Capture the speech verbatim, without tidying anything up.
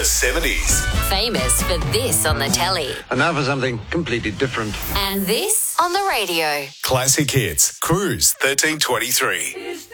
The seventies. Famous for this on the telly. And now for something completely different. And this on the radio. Classic hits. Cruise thirteen twenty-three.